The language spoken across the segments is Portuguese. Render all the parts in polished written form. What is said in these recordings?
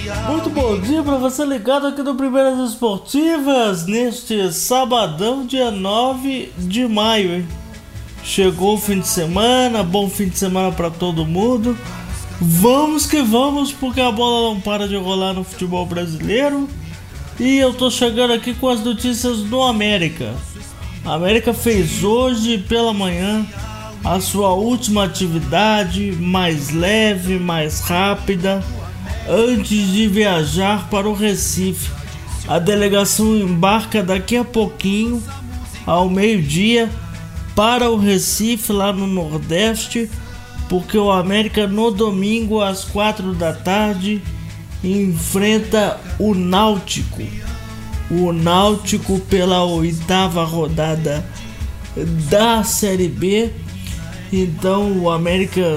Muito bom dia para você ligado aqui no Primeiras Esportivas, neste sabadão, dia 9 de maio, hein? Chegou o fim de semana, bom fim de semana para todo mundo. Vamos que vamos, porque a bola não para de rolar no futebol brasileiro. E eu tô chegando aqui com as notícias do América. A América fez hoje pela manhã a sua última atividade, mais leve, mais rápida, antes de viajar para o Recife. A delegação embarca daqui a pouquinho, ao meio-dia, para o Recife, lá no Nordeste, porque o América no domingo às 4 da tarde enfrenta o Náutico. O Náutico pela 8ª rodada da Série B. Então o América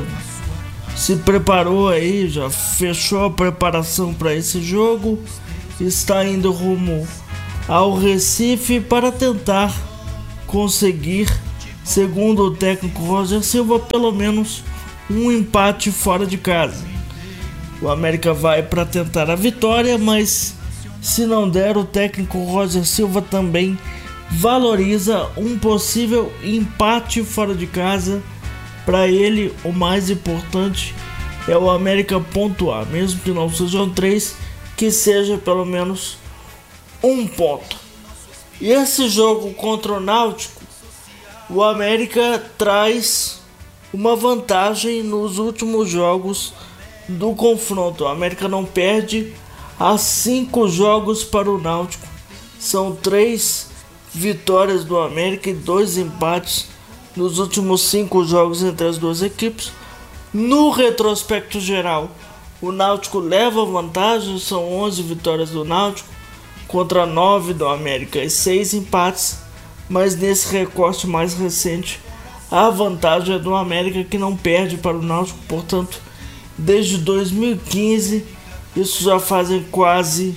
se preparou aí, já fechou a preparação para esse jogo, está indo rumo ao Recife para tentar conseguir, segundo o técnico Roger Silva, pelo menos um empate fora de casa. O América vai para tentar a vitória, mas se não der, o técnico Roger Silva também valoriza um possível empate fora de casa. Para ele, o mais importante é o América pontuar, mesmo que não sejam 3, que seja pelo menos um ponto. E esse jogo contra o Náutico, o América traz uma vantagem nos últimos jogos do confronto. O América não perde há 5 jogos para o Náutico. São 3 vitórias do América e 2 empates nos últimos 5 jogos entre as duas equipes. No retrospecto geral, o Náutico leva vantagem, são 11 vitórias do Náutico contra 9 do América e 6 empates, mas nesse recorte mais recente, a vantagem é do América, que não perde para o Náutico, portanto, desde 2015, isso já fazem quase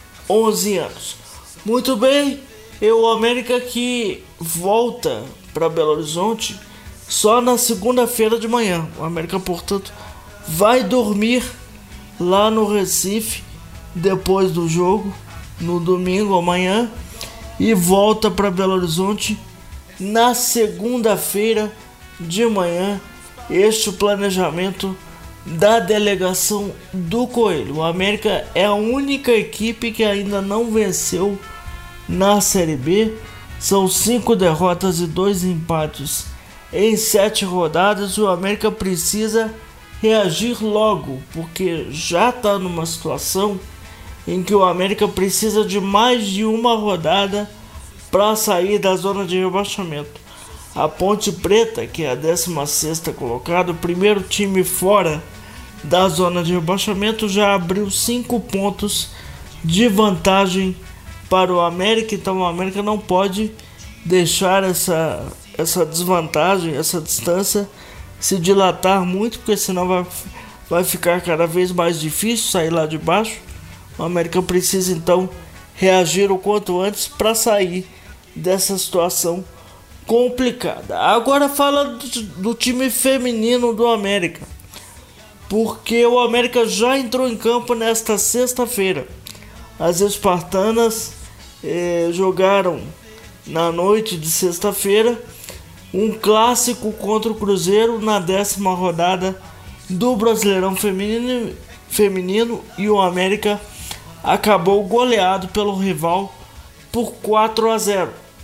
11 anos. Muito bem, o América que volta para Belo Horizonte só na segunda-feira de manhã. O América, portanto, vai dormir lá no Recife depois do jogo, no domingo amanhã, e volta para Belo Horizonte na segunda-feira de manhã. Este é o planejamento da delegação do Coelho. O América é a única equipe que ainda não venceu na Série B. São 5 derrotas e 2 empates em 7 rodadas. O América precisa reagir logo, porque já está numa situação em que o América precisa de mais de uma rodada para sair da zona de rebaixamento. A Ponte Preta, que é a 16ª colocada, o primeiro time fora da zona de rebaixamento, já abriu 5 pontos de vantagem para o América. Então o América não pode deixar essa desvantagem, essa distância se dilatar muito, porque senão vai ficar cada vez mais difícil sair lá de baixo. O América precisa então reagir o quanto antes para sair dessa situação complicada. Agora fala do time feminino do América, porque o América já entrou em campo nesta sexta-feira. As espartanas jogaram na noite de sexta-feira um clássico contra o Cruzeiro na 10ª rodada do Brasileirão Feminino, e o América acabou goleado pelo rival por 4-0.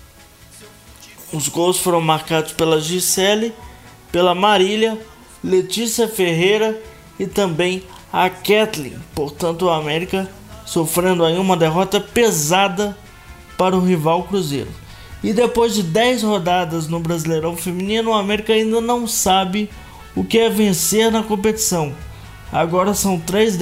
Os gols foram marcados pela Gisele, pela Marília, Letícia Ferreira e também a Kathleen. Portanto, o América sofrendo aí uma derrota pesada para o rival Cruzeiro. E depois de 10 rodadas no Brasileirão Feminino, o América ainda não sabe o que é vencer na competição. Agora são 3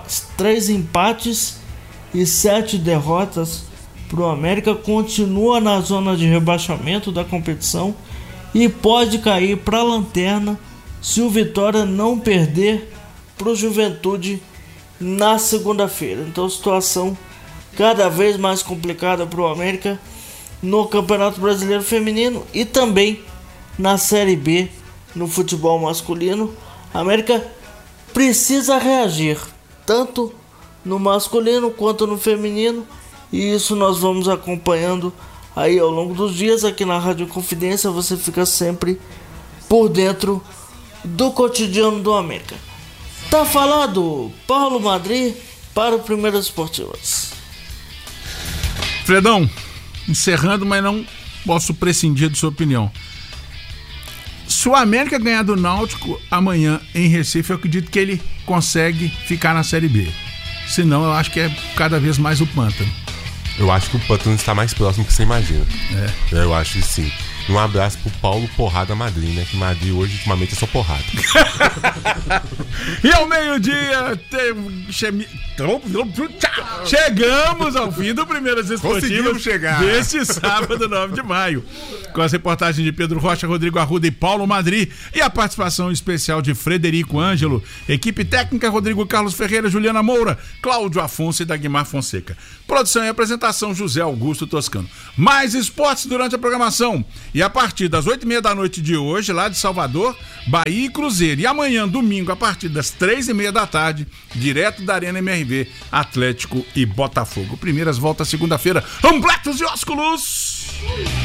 empates e 7 derrotas para o América. Continua na zona de rebaixamento da competição e pode cair para a lanterna se o Vitória não perder para o Juventude na segunda-feira. Então, situação cada vez mais complicada para o América no Campeonato Brasileiro Feminino e também na Série B no futebol masculino. A América precisa reagir tanto no masculino quanto no feminino, e isso nós vamos acompanhando aí ao longo dos dias aqui na Rádio Confidência. Você fica sempre por dentro do cotidiano do América. Tá falado, Paulo Madri para o Primeiras Esportivas. Fredão, encerrando, mas não posso prescindir de sua opinião. Se o América ganhar do Náutico amanhã em Recife, eu acredito que ele consegue ficar na Série B. Senão, eu acho que é cada vez mais o pântano. Eu acho que o pântano está mais próximo que você imagina. Eu acho que sim. Um abraço pro Paulo Porrada Madri, né? Que Madri hoje, ultimamente, é só porrada. E ao meio-dia, chegamos ao fim do Primeiras Esportivas deste sábado, 9 de maio. Com as reportagens de Pedro Rocha, Rodrigo Arruda e Paulo Madri. E a participação especial de Frederico Ângelo. Equipe técnica, Rodrigo Carlos Ferreira, Juliana Moura, Cláudio Afonso e Dagmar Fonseca. Produção e apresentação, José Augusto Toscano. Mais esportes durante a programação. E a partir das 8h30 da noite de hoje, lá de Salvador, Bahia e Cruzeiro. E amanhã, domingo, a partir das 3h30 da tarde, direto da Arena MRV, Atlético e Botafogo. Primeiras voltas segunda-feira. Ambletos e ósculos!